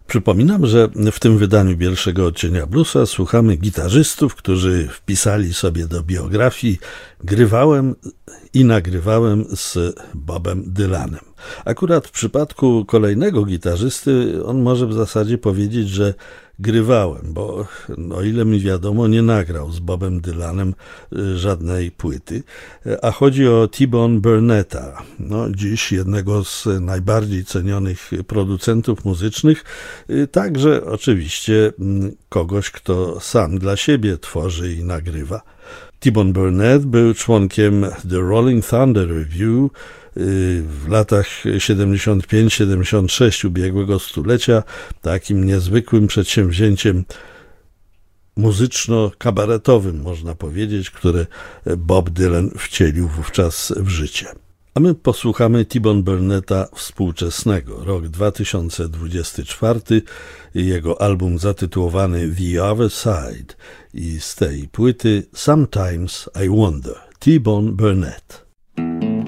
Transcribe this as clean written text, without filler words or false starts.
Przypominam, że w tym wydaniu Bielszego Odcienia Bluesa słuchamy gitarzystów, którzy wpisali sobie do biografii grywałem i nagrywałem z Bobem Dylanem. Akurat w przypadku kolejnego gitarzysty on może w zasadzie powiedzieć, że grywałem, bo o ile mi wiadomo nie nagrał z Bobem Dylanem żadnej płyty, a chodzi o T-Bone Burnetta, dziś jednego z najbardziej cenionych producentów muzycznych, także oczywiście kogoś, kto sam dla siebie tworzy i nagrywa. T-Bone Burnett był członkiem The Rolling Thunder Revue w latach 75-76 ubiegłego stulecia, takim niezwykłym przedsięwzięciem muzyczno-kabaretowym, można powiedzieć, które Bob Dylan wcielił wówczas w życie. A my posłuchamy T-Bone Burnetta współczesnego, rok 2024, jego album zatytułowany The Other Side i z tej płyty Sometimes I Wonder, T-Bone Burnett.